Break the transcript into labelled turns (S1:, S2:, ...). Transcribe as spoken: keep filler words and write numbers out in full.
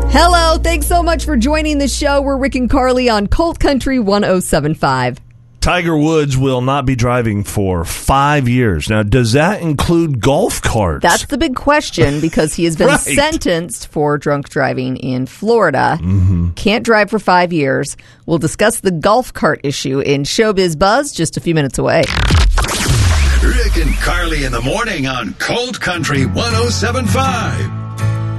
S1: Hello, thanks so much for joining the show. We're Rick and Carly on Colt Country one oh seven point five.
S2: Tiger Woods will not be driving for five years. Now, does that include golf carts?
S1: That's the big question because he has been
S2: Right.
S1: sentenced for drunk driving in Florida.
S2: Mm-hmm.
S1: Can't drive for five years. We'll discuss the golf cart issue in Showbiz Buzz just a few minutes away.
S3: Rick and Carly in the morning on Colt Country one oh seven point five.